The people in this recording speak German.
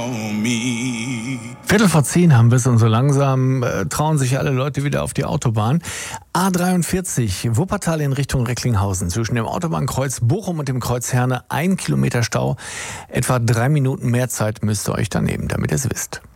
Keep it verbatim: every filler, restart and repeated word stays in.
Viertel vor zehn haben wir es und so langsam äh, trauen sich alle Leute wieder auf die Autobahn. A dreiundvierzig, Wuppertal in Richtung Recklinghausen. Zwischen dem Autobahnkreuz Bochum und dem Kreuz Herne ein Kilometer Stau. Etwa drei Minuten mehr Zeit müsst ihr euch da nehmen, damit ihr es wisst.